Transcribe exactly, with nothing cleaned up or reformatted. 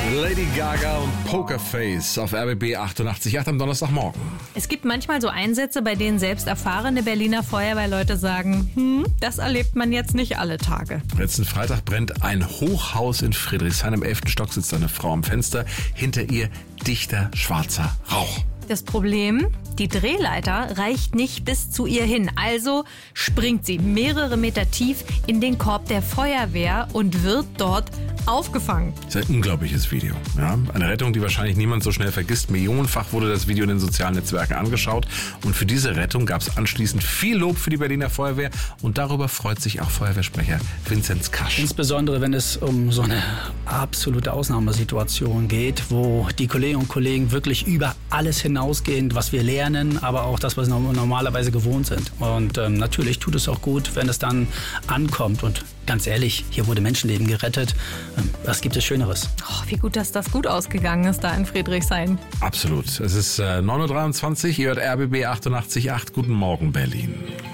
Lady Gaga und Pokerface auf R B B achtundachtzig Komma acht am Donnerstagmorgen. Es gibt manchmal so Einsätze, bei denen selbst erfahrene Berliner Feuerwehrleute sagen, hm, das erlebt man jetzt nicht alle Tage. Letzten Freitag brennt ein Hochhaus in Friedrichshain. Im elften Stock sitzt eine Frau am Fenster. Hinter ihr dichter schwarzer Rauch. Das Problem, die Drehleiter reicht nicht bis zu ihr hin. Also springt sie mehrere Meter tief in den Korb der Feuerwehr und wird dort aufgefangen. Das ist ein unglaubliches Video. Ja, eine Rettung, die wahrscheinlich niemand so schnell vergisst. Millionenfach wurde das Video in den sozialen Netzwerken angeschaut. Und für diese Rettung gab es anschließend viel Lob für die Berliner Feuerwehr. Und darüber freut sich auch Feuerwehrsprecher Vinzenz Kasch. Insbesondere, wenn es um so eine absolute Ausnahmesituation geht, wo die Kolleginnen und Kollegen wirklich über alles hinausgehen, was wir lernen, aber auch das, was wir normalerweise gewohnt sind. Und ähm, natürlich tut es auch gut, wenn es dann ankommt. Und ganz ehrlich, hier wurde Menschenleben gerettet. Ähm, was gibt es Schöneres? Oh, wie gut, dass das gut ausgegangen ist da in Friedrichshain. Absolut. Es ist äh, neun Uhr dreiundzwanzig, ihr hört R B B achtundachtzig Komma acht. Guten Morgen, Berlin.